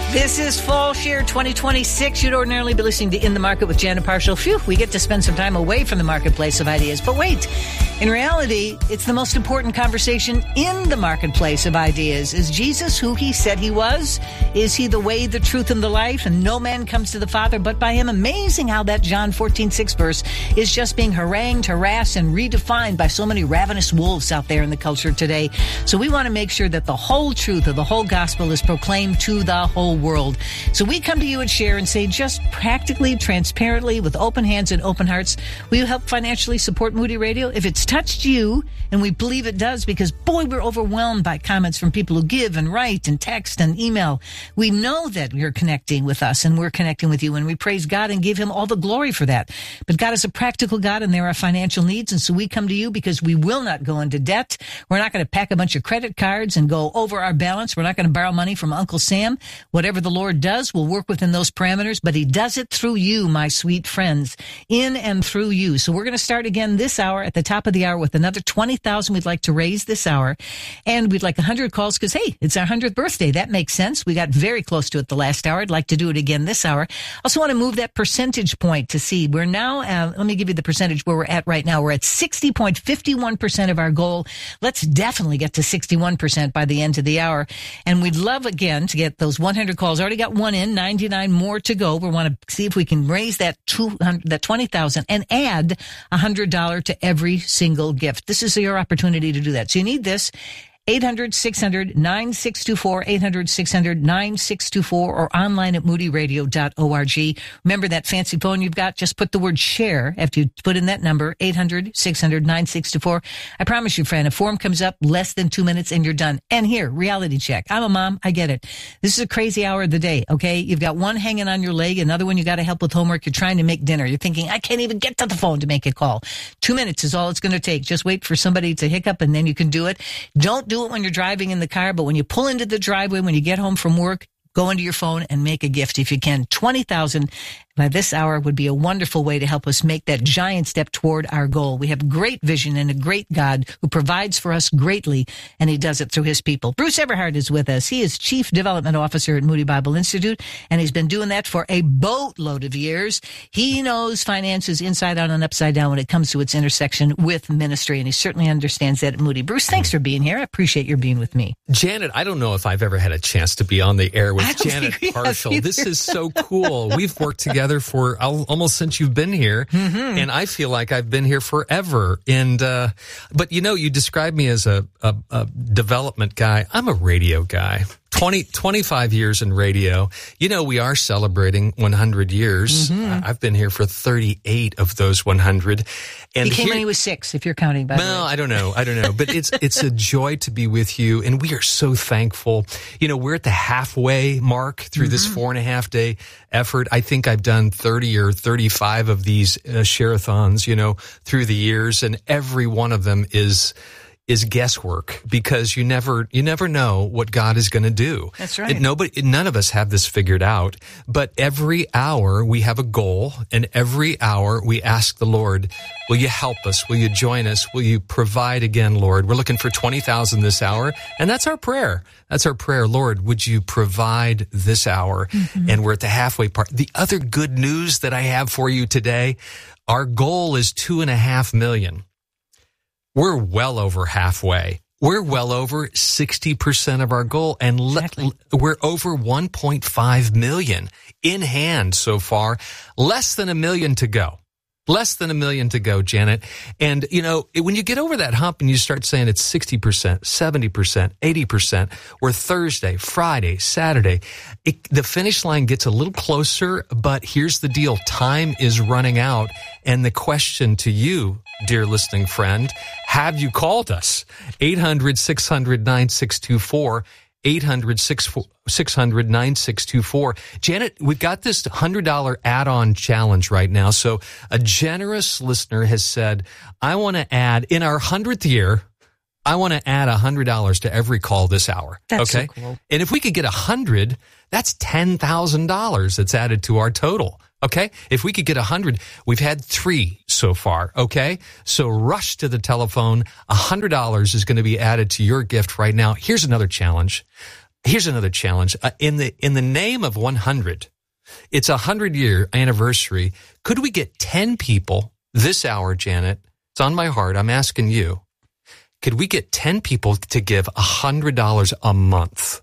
This is Fall Share 2026. You'd ordinarily be listening to In the Market with Janet Parshall. Phew, we get to spend some time away from the marketplace of ideas. But wait, in reality, it's the most important conversation in the marketplace of ideas. Is Jesus who he said he was? Is he the way, the truth, and the life? And no man comes to the Father but by him. Amazing how that John 14:6 verse is just being harangued, harassed, and redefined by so many ravenous wolves out there in the culture today. So we want to make sure that the whole truth of the whole gospel is proclaimed to the whole world. So we come to you and share and say, just practically, transparently, with open hands and open hearts, will you help financially support Moody Radio? If it's touched you, and we believe it does, because boy, we're overwhelmed by comments from people who give and write and text and email. We know that you're connecting with us and we're connecting with you, and we praise God and give him all the glory for that. But God is a practical God, and there are financial needs, and so we come to you because we will not go into debt. We're not going to pack a bunch of credit cards and go over our balance. We're not going to borrow money from Uncle Sam. Whatever the Lord does, we'll work within those parameters, but he does it through you, my sweet friends, in and through you. So we're going to start again this hour at the top of the hour with another 20,000 we'd like to raise this hour. And we'd like 100 calls because, hey, it's our 100th birthday. That makes sense. We got very close to it the last hour. I'd like to do it again this hour. Also want to move that percentage point to see. We're now, let me give you the percentage where we're at right now. We're at 60.51% of our goal. Let's definitely get to 61% by the end of the hour. And we'd love, again, to get those 100 calls. Already got one in, 99 more to go. We want to see if we can raise that 20,000 and add $100 to every single gift. This is your opportunity to do that. So you need this. 800-600-9624, 800-600-9624, or online at moodyradio.org. Remember that fancy phone you've got? Just put the word share after you put in that number, 800-600-9624. I promise you, friend, a form comes up less than 2 minutes and you're done. And here, reality check. I'm a mom. I get it. This is a crazy hour of the day, okay? You've got one hanging on your leg, another one you got to help with homework. You're trying to make dinner. You're thinking, I can't even get to the phone to make a call. 2 minutes is all it's going to take. Just wait for somebody to hiccup and then you can do it. Don't do it when you're driving in the car, but when you pull into the driveway, when you get home from work, go into your phone and make a gift if you can. 20,000 by this hour would be a wonderful way to help us make that giant step toward our goal. We have great vision and a great God who provides for us greatly, and he does it through his people. Bruce Everhart is with us. He is Chief Development Officer at Moody Bible Institute, and he's been doing that for a boatload of years. He knows finances inside out and upside down when it comes to its intersection with ministry, and he certainly understands that at Moody. Bruce, thanks for being here. I appreciate your being with me. Janet, I don't know if I've ever had a chance to be on the air with Janet Parshall. This is so cool. We've worked together for almost since you've been here, and I feel like I've been here forever. And but you know, you describe me as a development guy. I'm a radio guy. 25 years in radio. You know, we are celebrating 100 years. I've been here for 38 of those 100. And he came when he was 6, if you're counting, by the way. Well, I don't know. But it's a joy to be with you, and we are so thankful. You know, we're at the halfway mark through this 4.5 day effort. I think I've done 30 or 35 of these share-a-thons, you know, through the years, and every one of them is guesswork, because you never know what God is going to do. That's right. None of us have this figured out, but every hour we have a goal, and every hour we ask the Lord, will you help us? Will you join us? Will you provide again, Lord? We're looking for 20,000 this hour, and that's our prayer. That's our prayer. Lord, would you provide this hour? And we're at the halfway part. The other good news that I have for you today, our goal is 2.5 million. We're well over halfway. We're well over 60% of our goal, and we're over 1.5 million in hand so far. Less than 1 million to go. Less than 1 million to go, Janet. And, you know, when you get over that hump and you start saying it's 60%, 70%, 80%, we're Thursday, Friday, Saturday, the finish line gets a little closer, but here's the deal. Time is running out. And the question to you, dear listening friend, have you called us? 800-600-9624. 800-600-9624. Janet, we've got this $100 add-on challenge right now. So a generous listener has said, I want to add, in our 100th year, I want to add $100 to every call this hour. That's okay? So cool. And if we could get 100, that's $10,000 that's added to our total. Okay? If we could get 100, we've had 3 so far. Okay? So rush to the telephone. $100 is going to be added to your gift right now. Here's another challenge. Here's another challenge. In the name of 100, it's 100-year anniversary. Could we get 10 people this hour, Janet? It's on my heart. I'm asking you. Could we get 10 people to give $100 a month?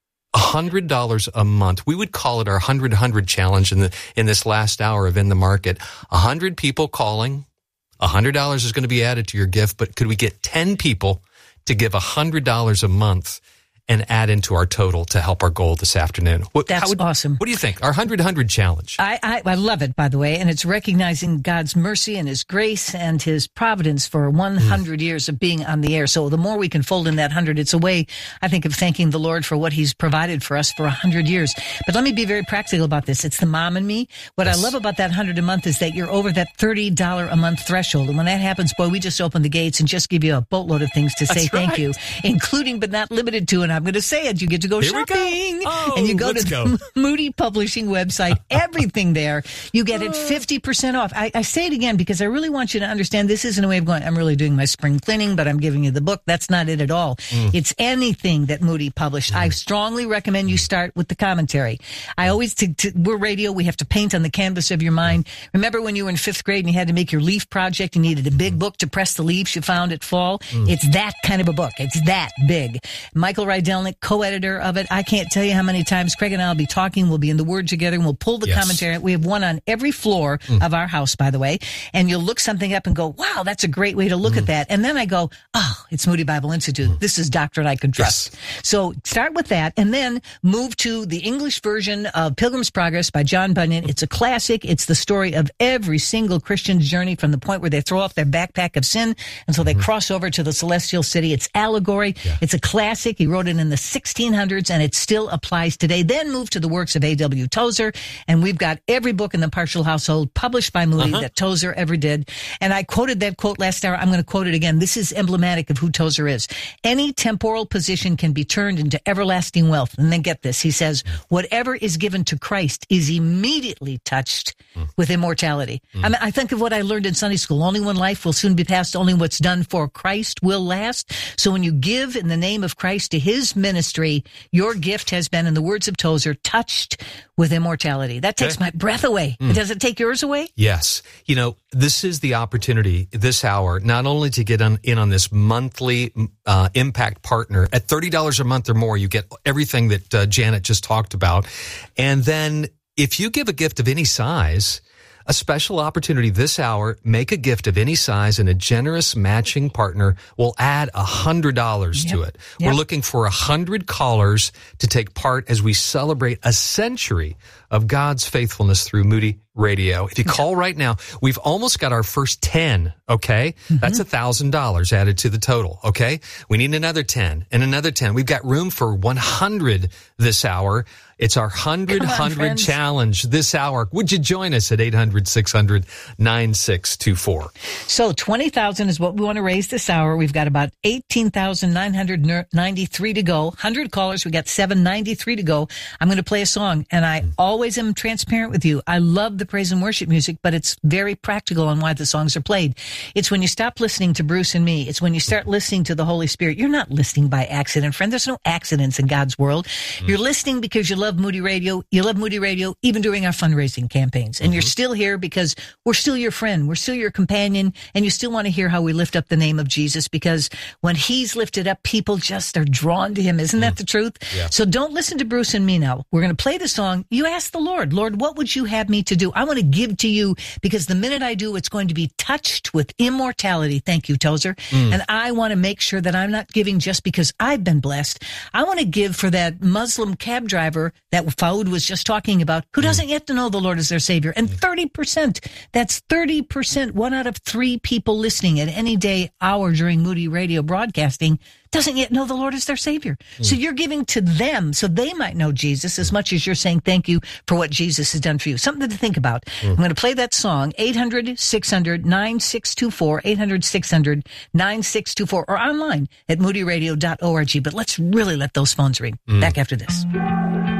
$100 a month. We would call it our 100 challenge in this last hour of In the Market. 100 people calling. $100 is going to be added to your gift, but could we get 10 people to give $100 a month and add into our total to help our goal this afternoon? That's awesome. What do you think? Our 100 challenge. I love it, by the way, and it's recognizing God's mercy and His grace and His providence for 100 years of being on the air. So the more we can fold in that 100, it's a way, I think, of thanking the Lord for what He's provided for us for 100 years. But let me be very practical about this. It's the mom and me. What I love about that 100 a month is that you're over that $30 a month threshold. And when that happens, boy, we just open the gates and just give you a boatload of things to say thank you, including but not limited to, and I'm going to say it, you get to go shopping. And you go to the Moody Publishing website, everything there. You get it 50% off. I say it again because I really want you to understand this isn't a way of going, I'm really doing my spring cleaning, but I'm giving you the book. That's not it at all. It's anything that Moody published. I strongly recommend you start with the commentary. I always, we're radio, we have to paint on the canvas of your mind. Remember when you were in 5th grade and you had to make your leaf project, you needed a big book to press the leaves you found at fall? It's that kind of a book. It's that big. Michael Rydelnik, co-editor of it. I can't tell you how many times Craig and I will be talking. We'll be in the Word together and we'll pull the commentary. We have one on every floor of our house, by the way. And you'll look something up and go, wow, that's a great way to look at that. And then I go, oh, it's Moody Bible Institute. This is doctrine I can trust. Yes. So start with that and then move to the English version of Pilgrim's Progress by John Bunyan. It's a classic. It's the story of every single Christian's journey from the point where they throw off their backpack of sin until they cross over to the celestial city. It's allegory. Yeah. It's a classic. He wrote it in the 1600s and it still applies today. Then move to the works of A.W. Tozer, and we've got every book in the Partial Household published by Moody that Tozer ever did. And I quoted that quote last hour. I'm going to quote it again. This is emblematic of who Tozer is. Any temporal position can be turned into everlasting wealth. And then get this. He says, whatever is given to Christ is immediately touched with immortality. I mean, I think of what I learned in Sunday school. Only one life will soon be passed. Only what's done for Christ will last. So when you give in the name of Christ to His ministry, your gift has been, in the words of Tozer, touched with immortality. That takes my breath away. Does it take yours away? Yes. You know, this is the opportunity this hour, not only to get in on this monthly impact partner. At $30 a month or more, you get everything that Janet just talked about. And then if you give a gift of any size, a special opportunity this hour, make a gift of any size and a generous matching partner will add $100 to it. We're looking for 100 callers to take part as we celebrate a century of God's faithfulness through Moody Radio. If you call right now, we've almost got our first 10, okay? That's $1,000 added to the total, okay? We need another 10 and another 10. We've got room for 100 this hour. It's our 100 challenge this hour. Would you join us at 800-600-9624? So 20,000 is what we want to raise this hour. We've got about 18,993 to go. 100 callers. We got 793 to go. I'm going to play a song, and I always am transparent with you. I love the praise and worship music, but it's very practical on why the songs are played. It's when you stop listening to Bruce and me. It's when you start listening to the Holy Spirit. You're not listening by accident, friend. There's no accidents in God's world. You're listening because you love Moody Radio. You love Moody Radio even during our fundraising campaigns. And you're still here because we're still your friend. We're still your companion. And you still want to hear how we lift up the name of Jesus, because when He's lifted up, people just are drawn to Him. Isn't that the truth? Yeah. So don't listen to Bruce and me now. We're going to play the song. You ask the Lord, Lord, what would you have me to do? I want to give to you, because the minute I do, it's going to be touched with immortality. Thank you, Tozer. And I want to make sure that I'm not giving just because I've been blessed. I want to give for that Muslim cab driver that Faude was just talking about, who doesn't yet to know the Lord as their Savior. And 30%, that's 30%, 1 out of 3 people listening at any day, hour during Moody Radio broadcasting doesn't yet know the Lord as their Savior. So you're giving to them so they might know Jesus as much as you're saying thank you for what Jesus has done for you. Something to think about. I'm going to play that song, 800-600-9624, 800-600-9624, or online at moodyradio.org. But let's really let those phones ring. Back after this.